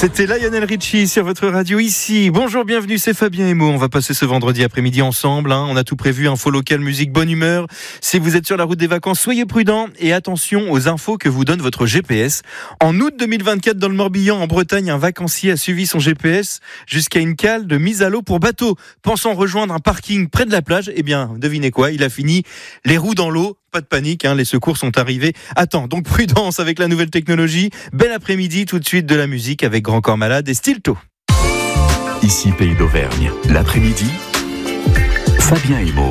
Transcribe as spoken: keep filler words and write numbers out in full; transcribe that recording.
C'était Lionel Richie sur votre radio ici. Bonjour, bienvenue, c'est Fabien Emo. On va passer ce vendredi après-midi ensemble. Hein. On a tout prévu, info locale, musique, bonne humeur. Si vous êtes sur la route des vacances, soyez prudents et attention aux infos que vous donne votre G P S. En août deux mille vingt-quatre, dans le Morbihan, en Bretagne, un vacancier a suivi son G P S jusqu'à une cale de mise à l'eau pour bateau. Pensant rejoindre un parking près de la plage, eh bien, devinez quoi, il a fini les roues dans l'eau. Pas de panique, hein, les secours sont arrivés à temps. Donc prudence avec la nouvelle technologie. Bel après-midi, tout de suite de la musique avec Grand Corps Malade et Stilto. Ici Pays d'Auvergne, l'après-midi, Fabien Emo.